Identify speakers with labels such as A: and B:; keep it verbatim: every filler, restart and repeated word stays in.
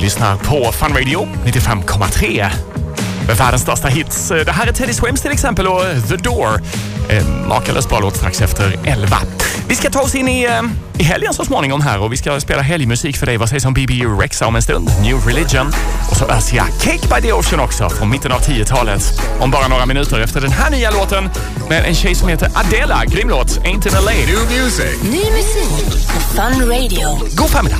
A: lyssnar på Fun Radio nittiofem komma tre. Med världens största hits. Det här är Teddy Swims till exempel och The Door. Eh, makalös bra låt strax efter elva. Vi ska ta oss in i, eh, i helgen så småningom här och vi ska spela helgmusik för dig. Vad sägs om B B Rexa om en stund? New Religion. Och så öser jag Cake by the Ocean också från mitten av tiotalet. Om bara några minuter efter den här nya låten med en tjej som heter Adela. Grym låt, Ain't in a Lane.
B: New music.
C: Ny musik på Fun Radio.
A: God förmiddag.